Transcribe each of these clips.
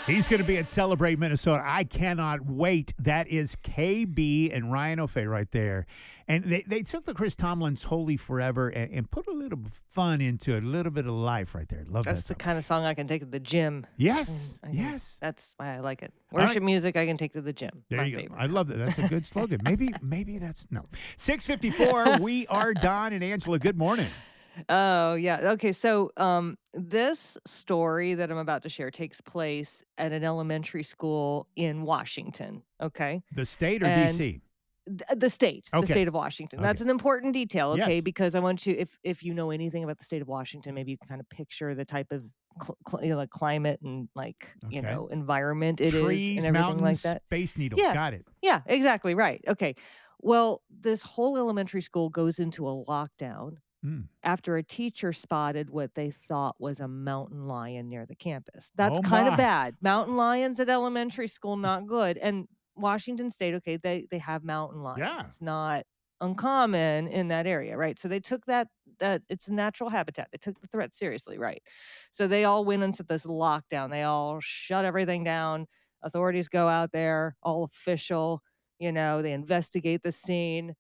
He's going to be at Celebrate Minnesota. I cannot wait. That is KB and Ryan O'Fay right there. And they took the Chris Tomlin's Holy Forever and put a little fun into it, a little bit of life right there. Love that. That's the kind of song I can take to the gym. Yes, yes. That's why I like it. Worship music I can take to the gym. There My you favorite. go. I love that. That's a good slogan. Maybe that's no. 6:54. We are Don and Angela. Good morning. Oh, yeah. Okay, so this story that I'm about to share takes place at an elementary school in Washington, okay? The state or And D.C.? The state, Okay. the state of Washington. Okay. That's an important detail, okay? Yes. Because I want you, if you know anything about the state of Washington, maybe you can kind of picture the type of climate and Okay. environment it is Trees, and everything mountains, like that. Space Needle. Yeah. Got it. Yeah, exactly right. Okay. Well, this whole elementary school goes into a lockdown Mm. after a teacher spotted what they thought was a mountain lion near the campus. That's Oh, kind my. of bad. Mountain lions at elementary school, not good. And Washington State, okay, they have mountain lions. Yeah. It's not uncommon in that area, right? So they took that it's a natural habitat. They took the threat seriously, right? So they all went into this lockdown. They all shut everything down. Authorities go out there, all official, they investigate the scene.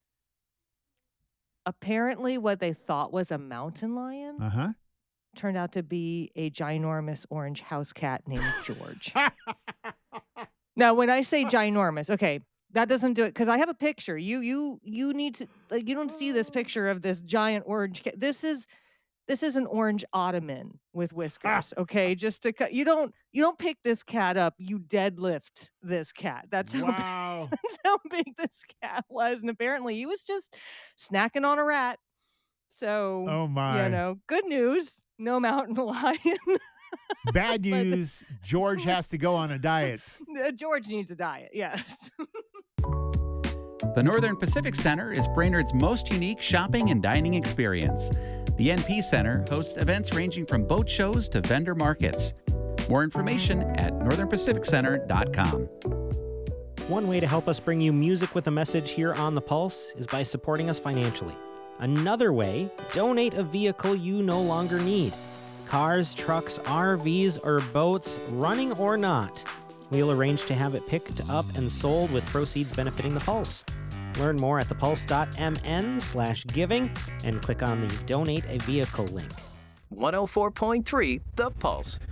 Apparently, what they thought was a mountain lion Uh-huh. turned out to be a ginormous orange house cat named George. Now, when I say ginormous, okay, that doesn't do it because I have a picture. You need to you don't see this picture of this giant orange cat. This is an orange ottoman with whiskers. Okay, just to cut. You don't pick this cat up. You deadlift this cat. That's how Wow. that's how big this cat was, and apparently he was just snacking on a rat. So, Oh, my. good news, no mountain lion. Bad news, George has to go on a diet. George needs a diet, yes. The Northern Pacific Center is Brainerd's most unique shopping and dining experience. The NP Center hosts events ranging from boat shows to vendor markets. More information at northernpacificcenter.com. One way to help us bring you music with a message here on The Pulse is by supporting us financially. Another way, donate a vehicle you no longer need. Cars, trucks, RVs, or boats, running or not. We'll arrange to have it picked up and sold with proceeds benefiting The Pulse. Learn more at thepulse.mn/giving and click on the Donate a Vehicle link. 104.3 The Pulse.